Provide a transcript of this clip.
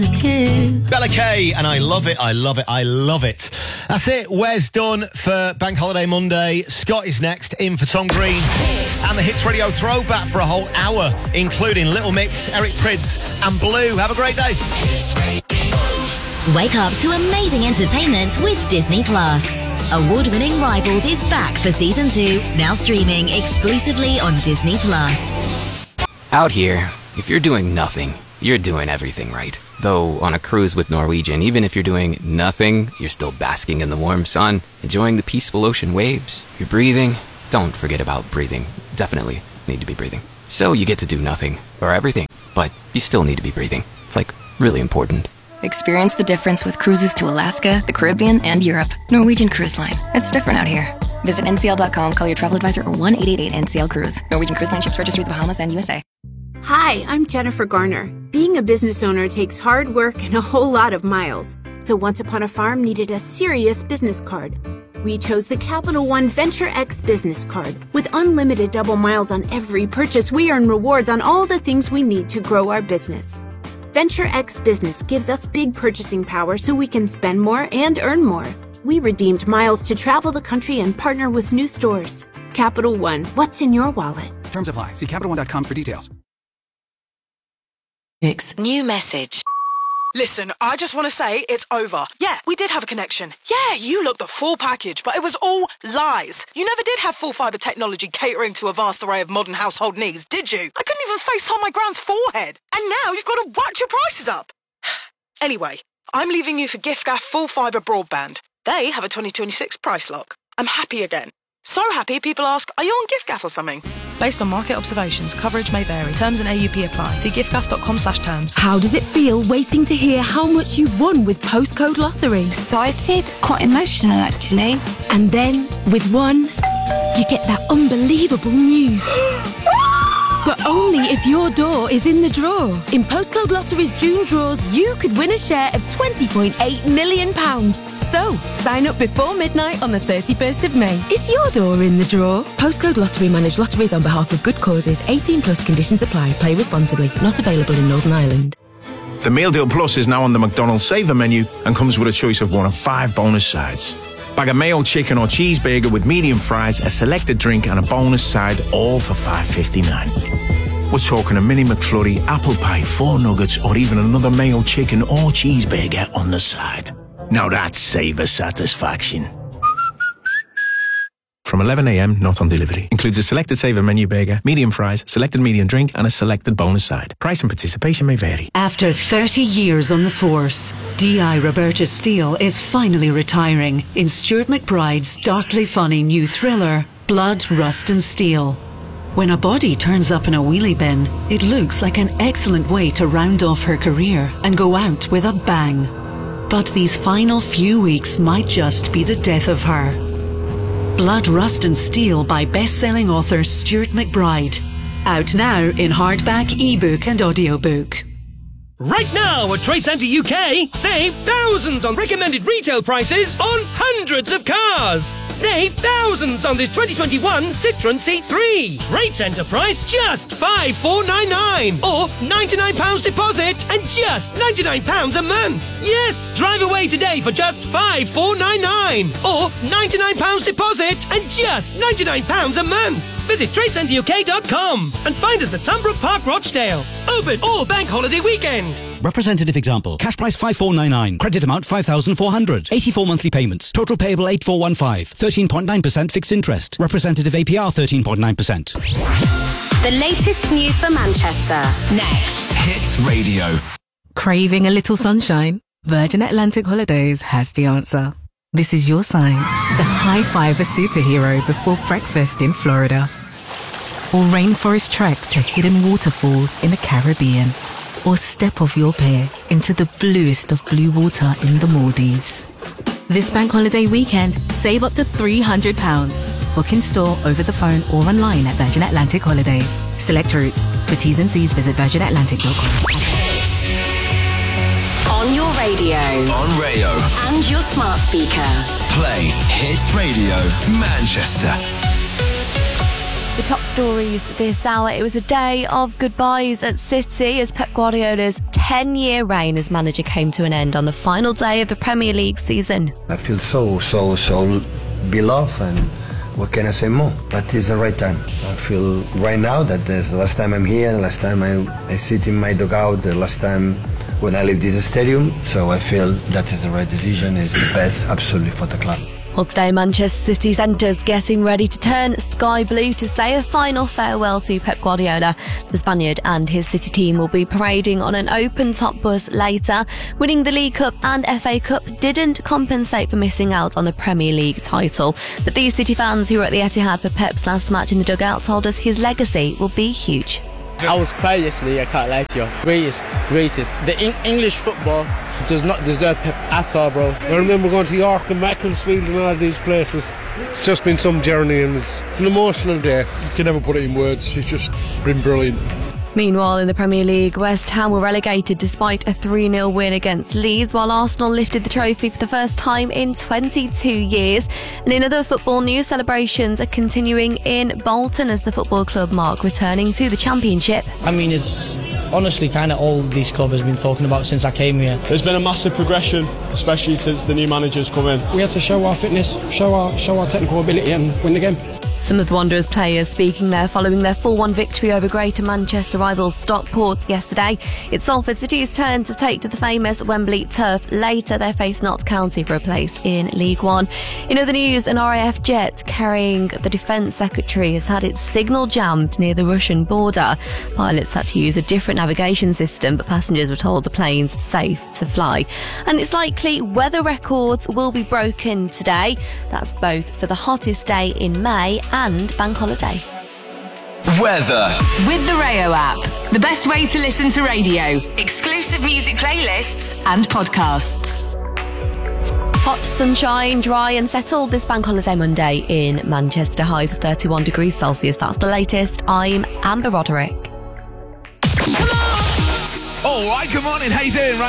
Bella K, and I love it, I love it, I love it. That's it, Wes done for Bank Holiday Monday. Scott is next, in for Tom Green. And the Hits Radio throwback for a whole hour, including Little Mix, Eric Prydz and Blue. Have a great day. Wake up to amazing entertainment with Disney Plus. Award-winning Rivals is back for Season 2, now streaming exclusively on Disney Plus. Out here, if you're doing nothing, you're doing everything right. Though on a cruise with Norwegian, even if you're doing nothing, you're still basking in the warm sun, enjoying the peaceful ocean waves. You're breathing. Don't forget about breathing. Definitely need to be breathing. So you get to do nothing, or everything, but you still need to be breathing. It's like really important. Experience the difference with cruises to Alaska, the Caribbean, and Europe. Norwegian Cruise Line. It's different out here. Visit ncl.com, call your travel advisor, or 1-888-NCL-CRUISE. Norwegian Cruise Line ships registry the Bahamas and USA. Hi, I'm Jennifer Garner. Being a business owner takes hard work and a whole lot of miles. So Once Upon a Farm needed a serious business card. We chose the Capital One Venture X business card. With unlimited double miles on every purchase, we earn rewards on all the things we need to grow our business. Venture X Business gives us big purchasing power so we can spend more and earn more. We redeemed miles to travel the country and partner with new stores. Capital One, what's in your wallet? Terms apply. See CapitalOne.com for details. New message. Listen, I just want to say it's over. Yeah, we did have a connection. Yeah, you looked the full package, but it was all lies. You never did have full fibre technology catering to a vast array of modern household needs, did you? I couldn't even FaceTime my grand's forehead. And now you've got to whack your prices up. Anyway, I'm leaving you for giffgaff full fibre broadband. They have a 2026 price lock. I'm happy again. So happy people ask, are you on giffgaff or something? Based on market observations, coverage may vary. Terms and AUP apply. See giffgaff.com/terms. How does it feel waiting to hear how much you've won with Postcode Lottery? Excited, quite emotional actually. And then, with one, you get that unbelievable news. But only if your door is in the draw. In Postcode Lottery's June draws, you could win a share of £20.8 million. So, sign up before midnight on the 31st of May. Is your door in the draw? Postcode Lottery manage lotteries on behalf of good causes. 18 plus conditions apply. Play responsibly. Not available in Northern Ireland. The Meal Deal Plus is now on the McDonald's Saver menu and comes with a choice of one of 5 bonus sides. Bag of mayo, chicken or cheeseburger with medium fries, a selected drink and a bonus side, all for $5.59. We're talking a mini McFlurry, apple pie, 4 nuggets or even another mayo, chicken or cheeseburger on the side. Now that's Saver satisfaction. From 11 a.m, not on delivery. Includes a selected Saver menu burger, medium fries, selected medium drink and a selected bonus side. Price and participation may vary. After 30 years on the force, D.I. Roberta Steele is finally retiring in Stuart McBride's darkly funny new thriller, Blood, Rust and Steel. When a body turns up in a wheelie bin, it looks like an excellent way to round off her career and go out with a bang. But these final few weeks might just be the death of her. Blood, Rust and Steel by best-selling author Stuart McBride. Out now in hardback, ebook and audiobook. Right now at Trade Centre UK, save thousands on recommended retail prices on hundreds of cars. Save thousands on this 2021 Citroën C3. Trade Centre price just $5,499 or £99 deposit and just £99 a month. Yes, drive away today for just $5,499 or £99 deposit and just £99 a month. Visit TradeCenterUK.com and find us at Sunbrook Park, Rochdale. Open all bank holiday weekend. Representative example. Cash price 5499. Credit amount 5,400. 84 monthly payments. Total payable 8415. 13.9% fixed interest. Representative APR 13.9%. The latest news for Manchester. Next. Hits Radio. Craving a little sunshine? Virgin Atlantic Holidays has the answer. This is your sign to high-five a superhero before breakfast in Florida. Or rainforest trek to hidden waterfalls in the Caribbean. Or step off your pier into the bluest of blue water in the Maldives. This bank holiday weekend, save up to £300. Book in store, over the phone or online at Virgin Atlantic Holidays. Select routes. For T's and C's, visit virginatlantic.com. On your radio. On Rayo. And your smart speaker. Play Hits Radio Manchester. The top stories this hour. It was a day of goodbyes at City as Pep Guardiola's 10-year reign as manager came to an end on the final day of the Premier League season. I feel so beloved, and what can I say more? But it's the right time. I feel right now that there's the last time I'm here, the last time I sit in my dugout, the last time when I leave this stadium. So I feel that is the right decision. It's the best, absolutely, for the club. Well, today Manchester City Centre's getting ready to turn sky blue to say a final farewell to Pep Guardiola. The Spaniard and his City team will be parading on an open-top bus later. Winning the League Cup and FA Cup didn't compensate for missing out on the Premier League title. But these City fans who were at the Etihad for Pep's last match in the dugout told us his legacy will be huge. I was crying yesterday, I can't lie to you. Greatest. The English football does not deserve Pep at all, bro. I remember going to York and Macclesfield and all these places. It's just been some journey, and it's an emotional day. You can never put it in words. It's just been brilliant. Meanwhile, in the Premier League, West Ham were relegated despite a 3-0 win against Leeds, while Arsenal lifted the trophy for the first time in 22 years. And in other football news, celebrations are continuing in Bolton as the football club mark returning to the Championship. I mean, it's honestly kind of all this club has been talking about since I came here. There's been a massive progression, especially since the new manager's come in. We had to show our fitness, show our technical ability and win the game. Some of the Wanderers players speaking there following their 4-1 victory over Greater Manchester rivals Stockport yesterday. It's Salford City's turn to take to the famous Wembley turf later. They face Notts County for a place in League One. In other news, an RAF jet carrying the Defence Secretary has had its signal jammed near the Russian border. Pilots had to use a different navigation system, but passengers were told the plane's safe to fly. And it's likely weather records will be broken today. That's both for the hottest day in May and bank holiday. Weather. With the Rayo app, the best way to listen to radio, exclusive music playlists and podcasts. Hot sunshine, dry and settled this bank holiday Monday in Manchester. Highs of 31 degrees Celsius. That's the latest. I'm Amber Roderick. All right, good morning. How you doing? Right.